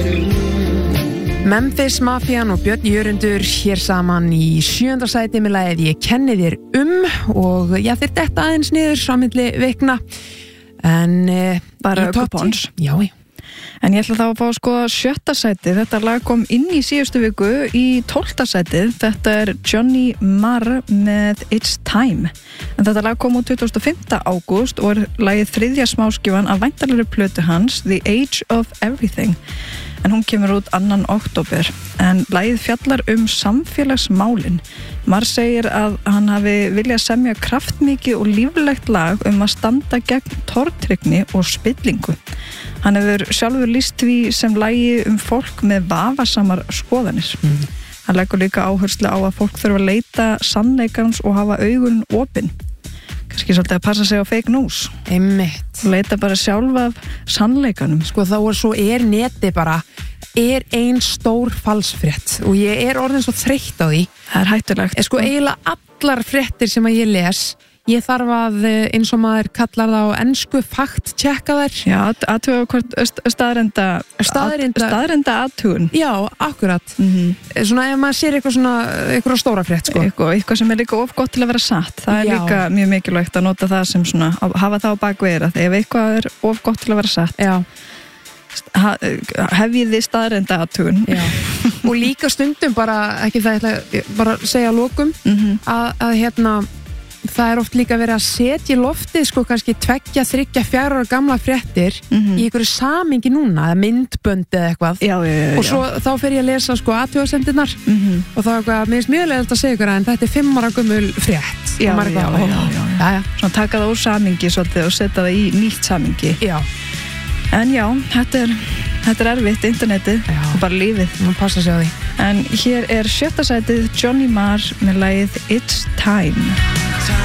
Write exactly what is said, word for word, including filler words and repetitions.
Memphis Mafian og Björn Jörundur hér saman í sjöunda sæti með lagið Ég kenni þér um og já, þeir detta aðeins niður á milli vikna en eh, bara kupons. Já, já. En ég ætla þá að fá sko sjötta sætið. Þetta lag kom inn í síðustu viku í tólfta sætið. Þetta er Johnny Marr með It's Time. En þetta lag kom út tuttugasta og fimmta ágúst og er lagið þriðja smáskifan af væntanlegri plötu hans The Age of Everything. En hún kemur út annan október. En lagið fjallar um samfélagsmálin. Marr segir að hann hafi viljað semja kraftmikið og líflegt lag um að standa gegn tortryggni og spillingu. Hann hefur sjálfur lýst því sem lagi um fólk með vafasamar skoðanir. Mm. Hann leggur líka áherslu á að fólk þurfa að leita sannleikans og hafa augun opin. Kannski svolítið að passa sig á fake news. Einmitt. Leita bara sjálf af sannleikanum. Sko þá er svo er neti bara er ein stór falsfrétt og ég er orðin svo þreytt á því. Það er hættulegt. Sko eiginlega allar fréttir sem að ég les ég þarf að eins og maður kallar það á ensku fakt tjekka þær. Já, aðtuga hvort staðrenda staðrenda, staðrenda aðtugun. Já, akkurat. Mm-hmm. Svona ef maður sér eitthvað svona eitthvað stóra frétt sko. Eitthvað, eitthvað sem er líka of gott til að vera satt. Það er Já. líka mjög mikilvægt að nota það sem svona að hafa það á bakveira. Ef eitthvað er of gott til að vera satt. Já. Hefjið þið staðrenda aðtugun. Já. Og líka stundum bara ekki það ætla bara segja að lokum mm-hmm. að, að hérna það er oft líka verið að setja í loftið sko kannski tveggja, þriggja, fjara ára gamla fréttir mm-hmm. í einhverju samingi núna eða myndbönd eða eitthvað já, já, já, og svo já. Þá fer ég að lesa sko athugasemdirnar mm-hmm. og þá er eitthvað, mér finnst mjög leiðilegt að segja ykkur en þetta er fimm ára gömul frétt já, og maður já, eitthvað, já, já, já. Já, já. Svona taka það úr samingi svolítið og setja það í nýtt samingi já. En já, þetta er, þetta er erfitt, internetið já. Og bara lífið Nú passa sig á því. En hér er sjötta sætið Johnny Marr með lagið It's Time.